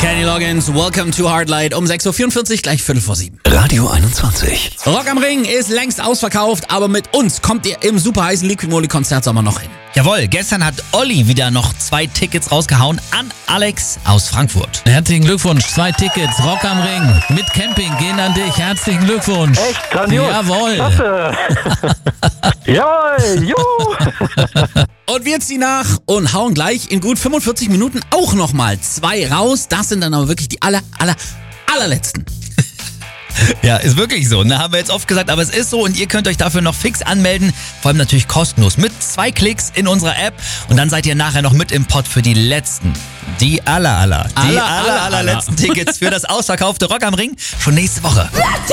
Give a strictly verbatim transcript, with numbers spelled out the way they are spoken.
Kenny Loggins, Welcome to Hardlight um sechs Uhr vierundvierzig, gleich Viertel vor sieben. Radio einundzwanzig. Rock am Ring ist längst ausverkauft, aber mit uns kommt ihr im super heißen Liquid Moly Konzertsommer noch hin. Jawohl, gestern hat Olli wieder noch zwei Tickets rausgehauen an Alex aus Frankfurt. Herzlichen Glückwunsch, zwei Tickets, Rock am Ring mit Camping gehen an dich. Herzlichen Glückwunsch. Echt grandios. Jawohl. Klasse. Jawohl, juhu. Und wir ziehen nach und hauen gleich in gut fünfundvierzig Minuten auch nochmal zwei raus. Das sind dann aber wirklich die aller, aller, allerletzten. Ja, ist wirklich so. Ne? Haben wir jetzt oft gesagt, aber es ist so und ihr könnt euch dafür noch fix anmelden. Vor allem natürlich kostenlos. Mit zwei Klicks in unserer App und dann seid ihr nachher noch mit im Pott für die letzten. Die aller, aller, die Aller, aller, aller, allerletzten Tickets für das ausverkaufte Rock am Ring schon nächste Woche.